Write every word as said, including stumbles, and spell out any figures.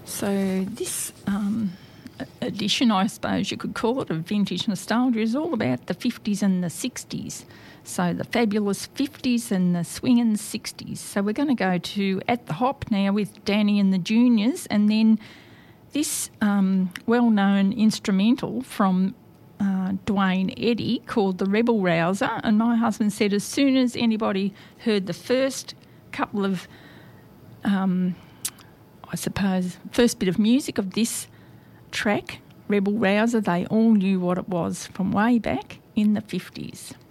So this um, edition, I suppose you could call it, of Vintage Nostalgia is all about the fifties and the sixties. So the fabulous fifties and the swinging sixties. So we're going to go to At the Hop now with Danny and the Juniors, and then this um, well-known instrumental from uh, Dwayne Eddy called The Rebel Rouser. And my husband said as soon as anybody heard the first couple of, um, I suppose, first bit of music of this track, Rebel Rouser, they all knew what it was from way back in the fifties.